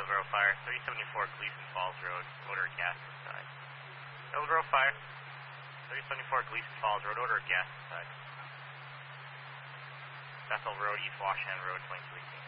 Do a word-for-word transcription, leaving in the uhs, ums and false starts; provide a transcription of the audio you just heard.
Hillsborough Fire, three seventy-four Gleason Falls Road, odor of gas inside. Hillsborough Fire, three seventy-four Gleason Falls Road, odor of gas inside. Bethel Road, East Washington Road, twenty-two eighteen.